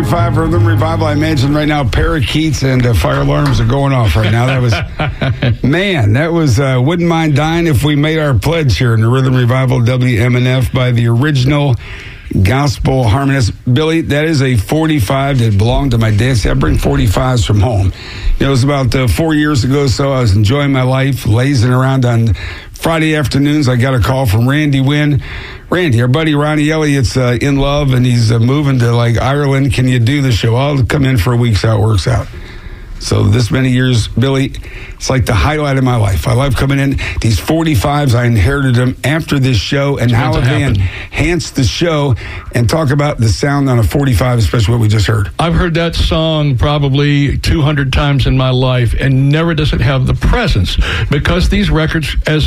101.5 Rhythm Revival. I imagine right now parakeets and fire alarms are going off right now. That was, Wouldn't Mind Dying If We Made Our Pledge here in the Rhythm Revival WMNF by the original Gospel Harmonist. Billy, that is a 45 that belonged to my dad. See, I bring 45s from home. It was about 4 years ago, so I was enjoying my life, lazing around on Friday afternoons. I got a call from Randy Wynn. Randy, our buddy Ronnie Elliott's in love, and he's moving to Ireland. Can you do the show? I'll come in for a week, so it works out. So this many years, Billy, it's like the highlight of my life. I love coming in. These 45s, I inherited them after this show, and how they enhance the show and talk about the sound on a 45, especially what we just heard. I've heard that song probably 200 times in my life, and never does it have the presence, because these records, as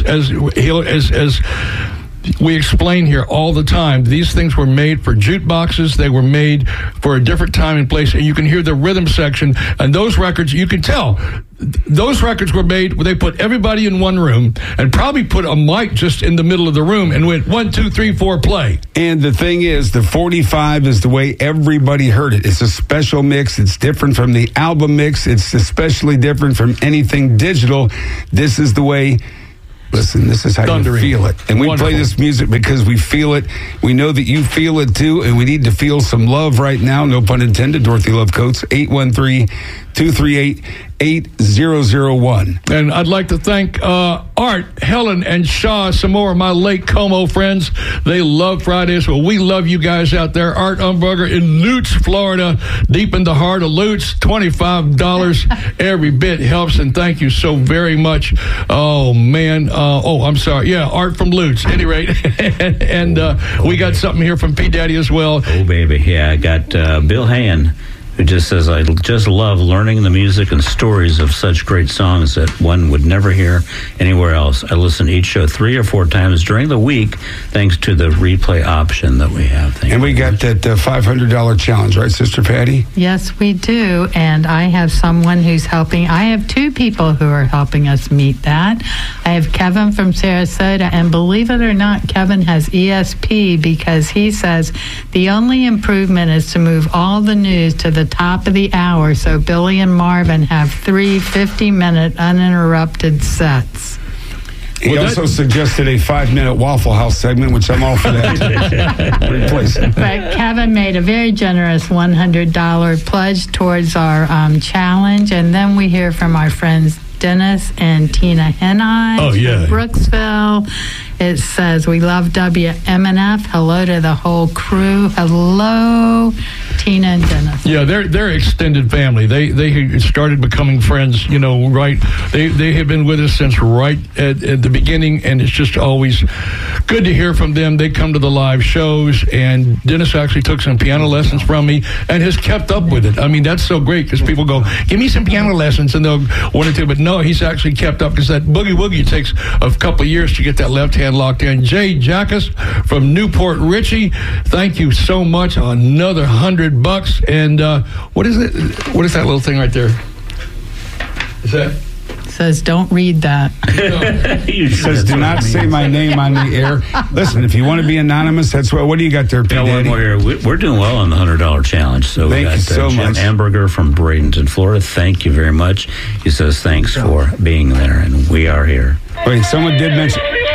we explain here all the time, these things were made for jukeboxes. They were made for a different time and place, and you can hear the rhythm section. And those records, you can tell, those records were made where they put everybody in one room and probably put a mic just in the middle of the room and went 1, 2, 3, 4, play. And the thing is, the 45 is the way everybody heard it. It's a special mix. It's different from the album mix. It's especially different from anything digital. This is the way. Listen, this is how you feel it. And we play this music because we feel it. We know that you feel it too, and we need to feel some love right now. No pun intended. Dorothy Love Coates, 813-238-8001. And I'd like to thank Art, Helen, and Shaw, some more of my Lake Como friends. They love Fridays. Well, we love you guys out there. Art Umberger in Lutz, Florida, deep in the heart of Lutz, $25. Every bit helps, and thank you so very much. Oh, man. I'm sorry. Yeah, Art from Lutz, at any rate. and we got something here from P. Daddy as well. Oh, baby. Yeah, I got Bill Hand, who just says, I just love learning the music and stories of such great songs that one would never hear anywhere else. I listen to each show 3 or 4 times during the week, thanks to the replay option that we have. And we got that $500 challenge, right, Sister Patty? Yes, we do. And I have someone who's helping. I have 2 people who are helping us meet that. I have Kevin from Sarasota, and believe it or not, Kevin has ESP because he says the only improvement is to move all the news to the top of the hour, so Billy and Marvin have 3 50-minute uninterrupted sets. He also suggested a 5-minute Waffle House segment, which I'm all for that. But Kevin made a very generous $100 pledge towards our challenge, and then we hear from our friends Dennis and Tina Henai from Brooksville. It says, we love WMNF. Hello to the whole crew. Hello, Tina and Dennis. Yeah, they're extended family. They started becoming friends, right? They have been with us since right at the beginning, and it's just always good to hear from them. They come to the live shows, and Dennis actually took some piano lessons from me and has kept up with it. I mean, that's so great because people go, give me some piano lessons, and they'll want to do, but no, he's actually kept up because that boogie-woogie takes a couple of years to get that left hand locked in. Jay Jackus from Newport Richie, thank you so much. Another $100. And what is it? What is that little thing right there? Is that? It says, don't read that. It says, do not say my name on the air. Listen, if you want to be anonymous, that's what do you got there, P. Daddy? We're doing well on the $100 challenge. So thank you so much. Jim Amberger from Bradenton, Florida. Thank you very much. He says thanks for being there, and we are here. Wait, someone did mention...